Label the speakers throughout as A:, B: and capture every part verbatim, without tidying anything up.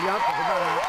A: ครับขอบคุณมากครับ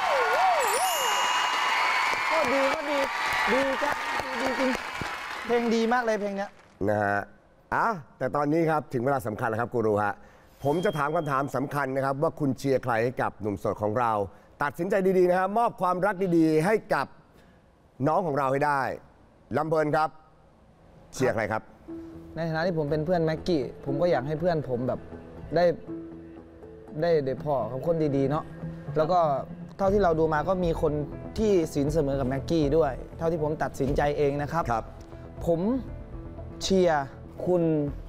B: ก็ดีก็ดีดีจ้ะดีจริงเพลงดีมากเลยเพลงเนี้ย
A: นะฮะอ่ะแต่ตอนนี้ครับถึงเวลาสำคัญแล้วครับกูรูฮะผมจะถามคำถามสำคัญนะครับว่าคุณเชียร์ใครให้กับหนุ่มโสดของเราตัดสินใจดีๆนะครับมอบความรักดีๆให้กับน้องของเราให้ได้ลำเพลินครับเชียร์ใครครับ
B: ในฐานะที่ผมเป็นเพื่อนแม็กกี้ผมก็อยากให้เพื่อนผมแบบได้ได้ได้พ่อเขาคนดีๆเนาะแล้วก็เท่าที่เราดูมาก็มีคนที่ศีลเสมอกับแม็กกี้ด้วยเท่าที่ผมตัดสินใจเองนะครับ
A: ครับ
B: ผมเชียร์คุณ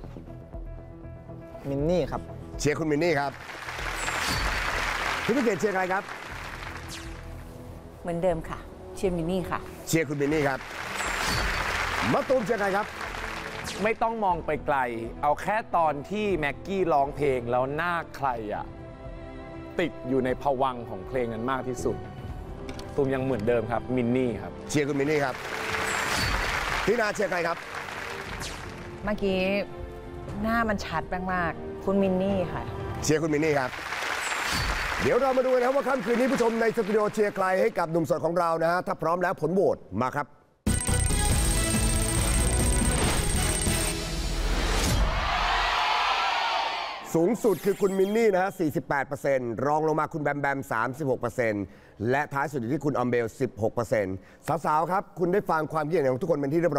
B: มินนี่ครับ
A: เชียร์คุณมินนี่ครับพี่พิเกตเชียร์ใครครับ
C: เหมือนเดิมค่ะเชียร์มินนี่ค่ะ
A: เชียร์คุณมินนี่ครับมะตูมเชียร์ใครครับ
D: ไม่ต้องมองไปไกลเอาแค่ตอนที่แม็กกี้ร้องเพลงแล้วหน้าใครอะติดอยู่ในภวังค์ของเพลงนั้นมากที่สุดตูมยังเหมือนเดิมครับมินนี่ครับ
A: เชียร์คุณมินนี่ครับพี่นาเชียร์ใครครับ
C: เมื่อกี้หน้ามันชัดมากๆคุณมินนี่ค่ะ
A: เชียร์คุณมินนี่ครับเดี๋ยวเรามาดูนะครับว่าค่ำคืนนี้ผู้ชมในสตูดิโอเชียร์ใครให้กับหนุ่มโสดของเรานะฮะถ้าพร้อมแล้วผลโหวตมาครับสูงสุดคือคุณมินนี่นะฮะ สี่สิบแปดเปอร์เซ็นต์ รองลงมาคุณแบมแบม สามสิบหกเปอร์เซ็นต์ และท้ายสุดอยู่ที่คุณออมเบล สิบหกเปอร์เซ็นต์ สาวๆครับคุณได้ฟังความคิดเห็นของทุกคนเป็นที่เรียบร้อย